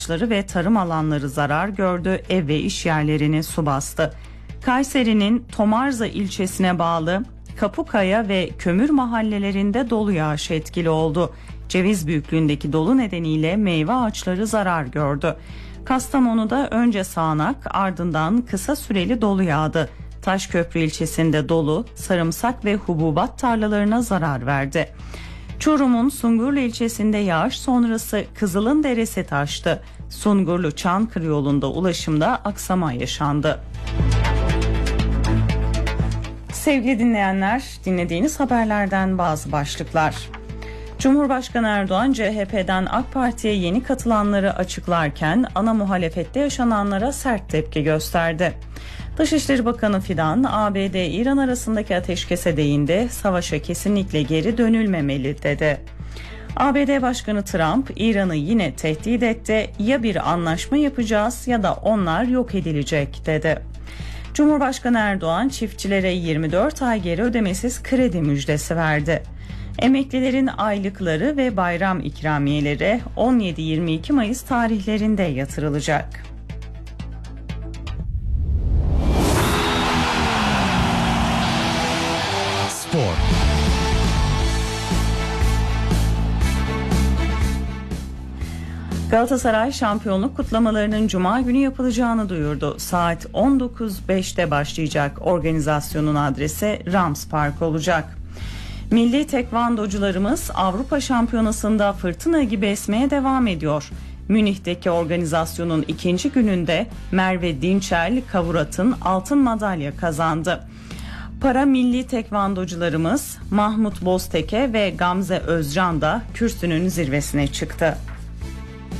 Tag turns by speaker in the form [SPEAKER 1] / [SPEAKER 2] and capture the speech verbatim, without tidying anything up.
[SPEAKER 1] ve tarım alanları zarar gördü, ev ve iş yerlerini su bastı. Kayseri'nin Tomarza ilçesine bağlı Kapukaya ve Kömür mahallelerinde dolu yağışı etkili oldu. Ceviz büyüklüğündeki dolu nedeniyle meyve ağaçları zarar gördü. Kastamonu'da önce sağanak, ardından kısa süreli dolu yağdı. Taşköprü ilçesinde dolu, sarımsak ve hububat tarlalarına zarar verdi. Çorum'un Sungurlu ilçesinde yağış sonrası Kızılın Deresi taştı. Sungurlu Çankırı yolunda ulaşımda aksama yaşandı. Sevgili dinleyenler, dinlediğiniz haberlerden bazı başlıklar. Cumhurbaşkanı Erdoğan C H P'den AK Parti'ye yeni katılanları açıklarken ana muhalefette yaşananlara sert tepki gösterdi. Dışişleri Bakanı Fidan, A B D-İran arasındaki ateşkese değindi, savaşa kesinlikle geri dönülmemeli dedi. A B D Başkanı Trump, İran'ı yine tehdit etti, ya bir anlaşma yapacağız ya da onlar yok edilecek dedi. Cumhurbaşkanı Erdoğan, çiftçilere yirmi dört ay geri ödemesiz kredi müjdesi verdi. Emeklilerin aylıkları ve bayram ikramiyeleri on yedi yirmi iki Mayıs tarihlerinde yatırılacak.
[SPEAKER 2] Spor.
[SPEAKER 1] Galatasaray şampiyonluk kutlamalarının Cuma günü yapılacağını duyurdu. Saat on dokuz beşte başlayacak organizasyonun adresi Rams Park olacak. Milli tekvandocularımız Avrupa Şampiyonası'nda fırtına gibi esmeye devam ediyor. Münih'teki organizasyonun ikinci gününde Merve Dinçerli Kavurat'ın altın madalya kazandı. Para milli tekvandocularımız Mahmut Bozteke ve Gamze Özcan da kürsünün zirvesine çıktı.